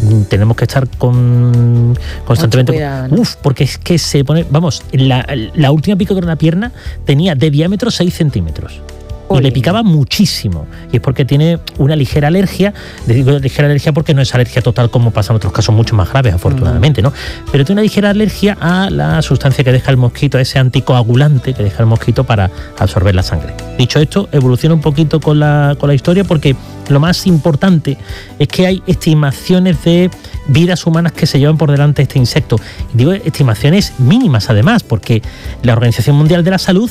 tenemos que estar constantemente... Cuidado, ¿no? Porque es que se pone... Vamos, la última picadura de la pierna tenía de diámetro 6 centímetros. Y le picaba muchísimo. Y es porque tiene una ligera alergia. Digo ligera alergia porque no es alergia total como pasa en otros casos mucho más graves, afortunadamente, ¿no? Pero tiene una ligera alergia a la sustancia que deja el mosquito, a ese anticoagulante que deja el mosquito para absorber la sangre. Dicho esto, evoluciona un poquito con la historia, porque lo más importante es que hay estimaciones de vidas humanas que se llevan por delante este insecto. Y digo estimaciones mínimas, además, porque la Organización Mundial de la Salud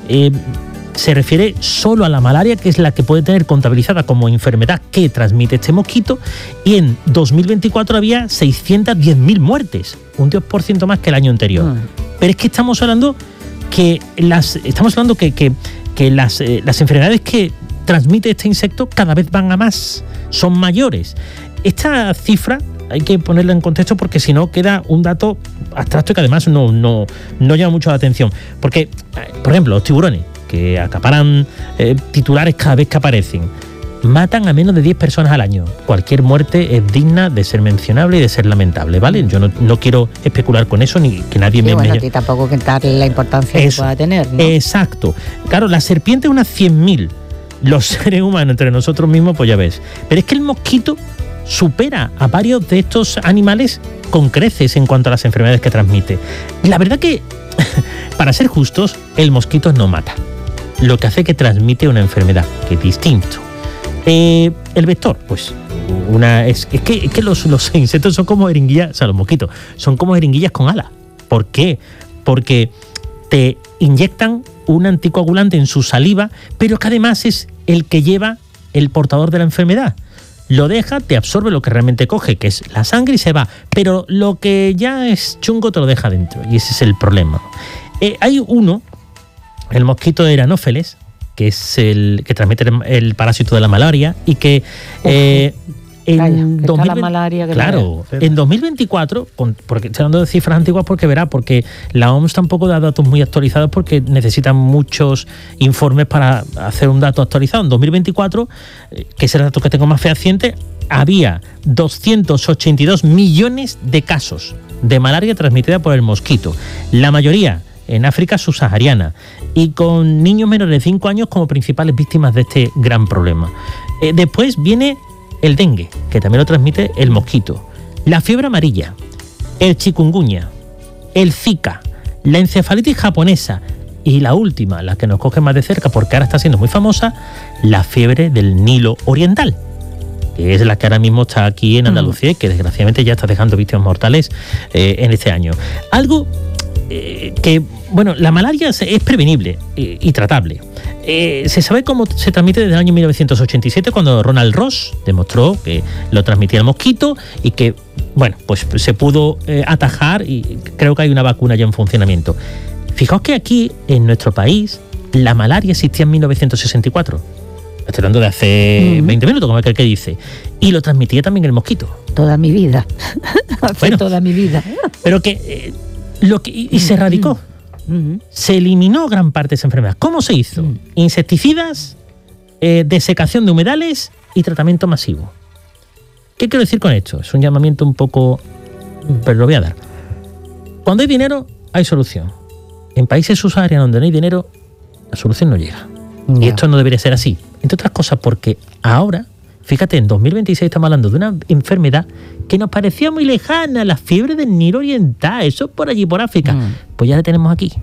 se refiere solo a la malaria, que es la que puede tener contabilizada como enfermedad que transmite este mosquito, y en 2024 había 610.000 muertes, un 10% más que el año anterior. Pero es que estamos hablando que las enfermedades que transmite este insecto cada vez van a más, son mayores. Esta cifra hay que ponerla en contexto, porque si no queda un dato abstracto y que además no llama mucho la atención. Porque, por ejemplo, los tiburones, que acaparan titulares cada vez que aparecen, matan a menos de 10 personas al año. Cualquier muerte es digna de ser mencionable y de ser lamentable, ¿vale? Yo no quiero especular con eso, ni que nadie me... Bueno, aquí tampoco que darle la importancia que pueda tener, ¿no? Exacto. Claro, la serpiente unas 100.000. Los seres humanos entre nosotros mismos, pues ya ves. Pero es que el mosquito supera a varios de estos animales con creces en cuanto a las enfermedades que transmite. La verdad que, para ser justos, el mosquito no mata. Lo que hace que transmite una enfermedad, que es distinto. El vector, pues es que los insectos son como jeringuillas, o sea, los mosquitos son como jeringuillas con alas. ¿Por qué? Porque te inyectan un anticoagulante en su saliva, pero que además es el que lleva el portador de la enfermedad. Lo deja, te absorbe lo que realmente coge, que es la sangre, y se va. Pero lo que ya es chungo te lo deja dentro, y ese es el problema. Hay uno, el mosquito de Anófeles, que es el que transmite el parásito de la malaria, y que en 2024, porque estoy hablando de cifras antiguas porque la OMS tampoco da datos muy actualizados, porque necesitan muchos informes para hacer un dato actualizado. En 2024, que es el dato que tengo más fehaciente, había 282 millones de casos de malaria transmitida por el mosquito. La mayoría en África subsahariana, y con niños menores de 5 años como principales víctimas de este gran problema. Después viene el dengue, que también lo transmite el mosquito, la fiebre amarilla, el chikungunya, el Zika, la encefalitis japonesa, y la última, la que nos coge más de cerca porque ahora está siendo muy famosa, la fiebre del Nilo Oriental, que es la que ahora mismo está aquí en Andalucía y que desgraciadamente ya está dejando víctimas mortales en este año. Algo que, bueno, la malaria es prevenible y tratable. Se sabe cómo se transmite desde el año 1987, cuando Ronald Ross demostró que lo transmitía el mosquito y que, bueno, pues se pudo atajar, y creo que hay una vacuna ya en funcionamiento. Fijaos que aquí, en nuestro país, la malaria existía en 1964. Estoy hablando de hace 20 minutos, como aquel que dice. Y lo transmitía también el mosquito. Toda mi vida. Toda mi vida. Pero que... y se erradicó. Se eliminó gran parte de esa enfermedad. ¿Cómo se hizo? Insecticidas, desecación de humedales y tratamiento masivo. ¿Qué quiero decir con esto? Es un llamamiento un poco... pero lo voy a dar. Cuando hay dinero, hay solución. En países subsaharianos donde no hay dinero, la solución no llega. Y esto no debería ser así. Entre otras cosas porque ahora, fíjate, en 2026 estamos hablando de una enfermedad que nos parecía muy lejana, la fiebre del Nilo Oriental, eso por allí, por África. Pues ya la tenemos aquí.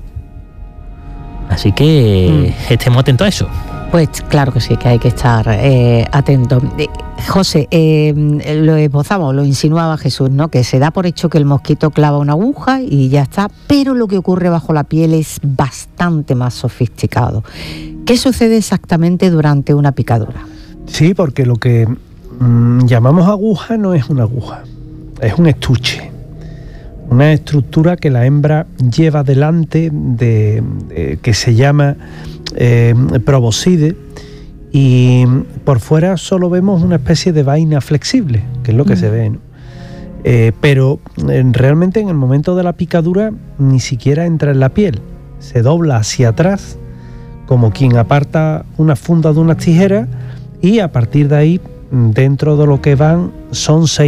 Así que estemos atentos a eso. Pues claro que sí, que hay que estar atentos. José, lo esbozamos, lo insinuaba Jesús, ¿no? Que se da por hecho que el mosquito clava una aguja y ya está, pero lo que ocurre bajo la piel es bastante más sofisticado. ¿Qué sucede exactamente durante una picadura? Sí, porque lo que llamamos aguja no es una aguja, es un estuche, una estructura que la hembra lleva delante que se llama proboscide, y por fuera solo vemos una especie de vaina flexible, que es lo que se ve, ¿no? Pero realmente en el momento de la picadura ni siquiera entra en la piel, se dobla hacia atrás como quien aparta una funda de unas tijeras, y a partir de ahí, dentro de lo que van, son 6